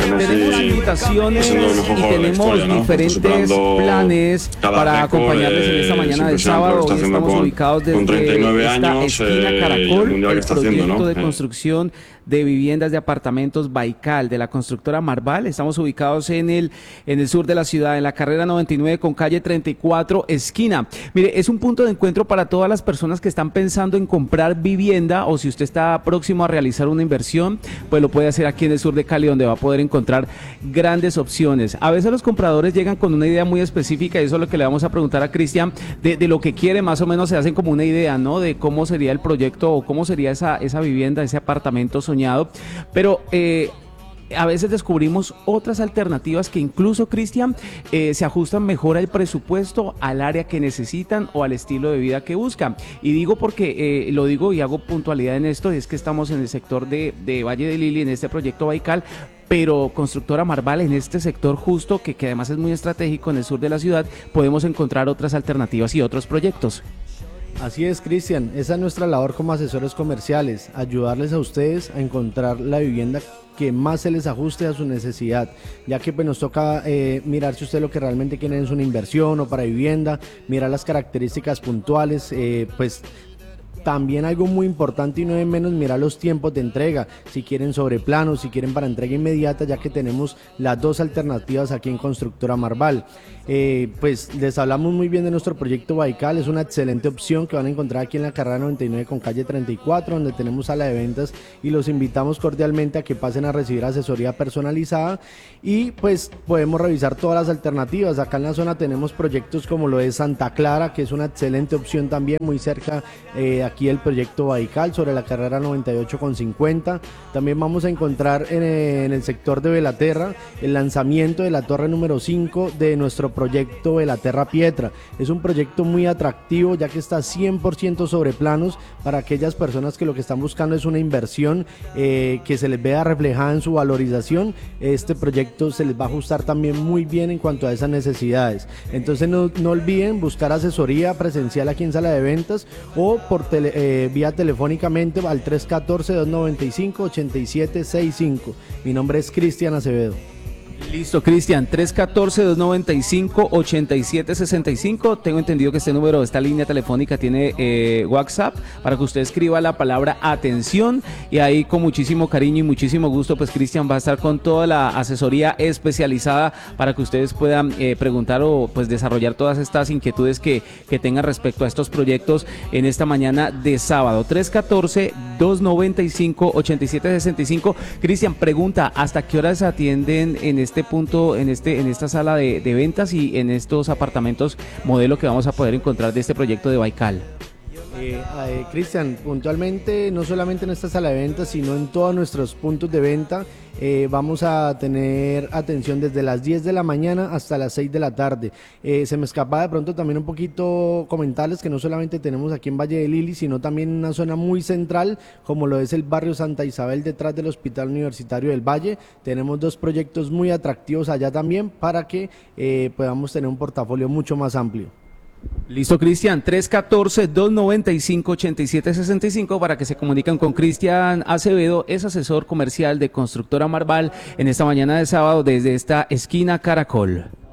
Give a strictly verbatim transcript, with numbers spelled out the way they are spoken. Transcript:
tenemos y invitaciones haciendo lo mejor y de la tenemos historia, ¿no? diferentes Superando planes cada para récord, acompañarles en esta eh, mañana es del sábado. impresionante lo que está Hoy haciendo estamos con- ubicados con treinta y nueve desde esta años, esquina eh, y el Caracol, mundial que el está haciendo, proyecto ¿no? de Eh. construcción de viviendas de apartamentos Baikal de la constructora Marval. Estamos ubicados en el en el sur de la ciudad, en la carrera noventa y nueve con calle treinta y cuatro, esquina. Mire, es un punto de encuentro para todas las personas que están pensando en comprar vivienda, o si usted está próximo a realizar una inversión, pues lo puede hacer aquí en el sur de Cali, donde va a poder encontrar grandes opciones. A veces los compradores llegan con una idea muy específica, y eso es lo que le vamos a preguntar a Cristian, de, de lo que quiere. Más o menos se hacen como una idea, ¿no?, de cómo sería el proyecto o cómo sería esa, esa vivienda, ese apartamento soñado, pero eh, a veces descubrimos otras alternativas que incluso, Cristian, eh, se ajustan mejor al presupuesto, al área que necesitan o al estilo de vida que buscan. Y digo porque, eh, lo digo y hago puntualidad en esto, es que estamos en el sector de, de Valle de Lili, en este proyecto Baikal, pero Constructora Marval, en este sector justo, que, que además es muy estratégico en el sur de la ciudad, podemos encontrar otras alternativas y otros proyectos. Así es, Cristian, esa es nuestra labor como asesores comerciales, ayudarles a ustedes a encontrar la vivienda que más se les ajuste a su necesidad, ya que pues nos toca eh, mirar si usted lo que realmente quiere es una inversión o para vivienda, mirar las características puntuales, eh, pues también algo muy importante y no de menos, mirar los tiempos de entrega, si quieren sobre plano, si quieren para entrega inmediata, ya que tenemos las dos alternativas aquí en Constructora Marval. Eh, pues les hablamos muy bien de nuestro proyecto Baikal, es una excelente opción que van a encontrar aquí en la carrera noventa y nueve con calle treinta y cuatro, donde tenemos sala de ventas, y los invitamos cordialmente a que pasen a recibir asesoría personalizada, y pues podemos revisar todas las alternativas. Acá en la zona tenemos proyectos como lo es Santa Clara, que es una excelente opción también, muy cerca eh, aquí el proyecto Baikal, sobre la carrera noventa y ocho con cincuenta. También vamos a encontrar en, en el sector de Belaterra el lanzamiento de la torre número cinco de nuestro proyecto Belaterra Pietra. Es un proyecto muy atractivo, ya que está cien por ciento sobre planos para aquellas personas que lo que están buscando es una inversión eh, que se les vea reflejada en su valorización. Este proyecto se les va a ajustar también muy bien en cuanto a esas necesidades. Entonces no, no olviden buscar asesoría presencial aquí en sala de ventas o por tele, eh, vía telefónicamente al tres uno cuatro, dos nueve cinco, ocho siete seis cinco. Mi nombre es Cristian Acevedo. Listo, Cristian, tres uno cuatro, dos nueve cinco, ocho siete seis cinco. Tengo entendido que este número, esta línea telefónica tiene eh, WhatsApp, para que usted escriba la palabra atención, y ahí con muchísimo cariño y muchísimo gusto, pues Cristian va a estar con toda la asesoría especializada para que ustedes puedan eh, preguntar o pues desarrollar todas estas inquietudes que, que tengan respecto a estos proyectos en esta mañana de sábado. tres uno cuatro, dos nueve cinco, ocho siete seis cinco. Cristian, pregunta, ¿hasta qué horas se atienden en este punto, en este en esta sala de, de ventas y en estos apartamentos modelo que vamos a poder encontrar de este proyecto de Baikal? Eh, eh, Cristian, puntualmente no solamente en esta sala de ventas, sino en todos nuestros puntos de venta, eh, vamos a tener atención desde las diez de la mañana hasta las seis de la tarde. Eh, se me escapa de pronto también un poquito comentarles que no solamente tenemos aquí en Valle de Lili, sino también en una zona muy central, como lo es el barrio Santa Isabel, detrás del Hospital Universitario del Valle. Tenemos dos proyectos muy atractivos allá también, para que eh, podamos tener un portafolio mucho más amplio. Listo, Cristian, tres uno cuatro, dos nueve cinco, ocho siete seis cinco para que se comuniquen con Cristian Acevedo, es asesor comercial de Constructora Marval en esta mañana de sábado desde esta esquina Caracol.